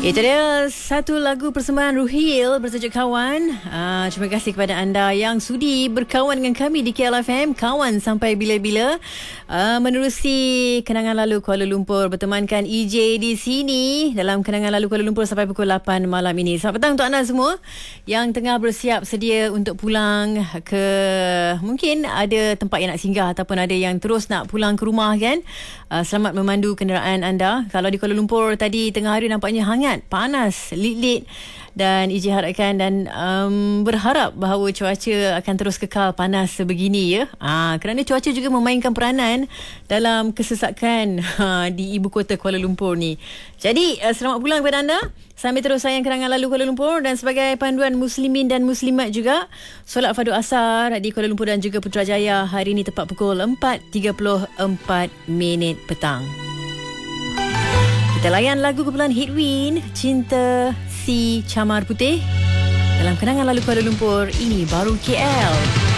Itu dia satu lagu persembahan Ruhil bertajuk Kawan. Terima kasih kepada anda yang sudi berkawan dengan kami di KLFM. Kawan sampai bila-bila. Menerusi kenangan lalu Kuala Lumpur, bertemankan EJ di sini dalam kenangan lalu Kuala Lumpur sampai pukul 8 malam ini. Selamat petang untuk anda semua yang tengah bersiap sedia untuk pulang ke, mungkin ada tempat yang nak singgah ataupun ada yang terus nak pulang ke rumah kan. Selamat memandu kenderaan anda. Kalau di Kuala Lumpur tadi tengah hari nampaknya hangat, panas, lit-lit, dan EJ harapkan dan berharap bahawa cuaca akan terus kekal panas sebegini ya. Kerana cuaca juga memainkan peranan dalam kesesakan di ibu kota Kuala Lumpur ni. Jadi selamat pulang kepada anda. Sambil terus sayang kenangan lalu Kuala Lumpur, dan sebagai panduan muslimin dan muslimat juga, solat fardu asar di Kuala Lumpur dan juga Putrajaya hari ini tepat pukul 4.34 petang. Kita layan lagu kumpulan Hitwin, Cinta Si Camar Putih dalam kenangan lalu Kuala Lumpur. Ini baru KL.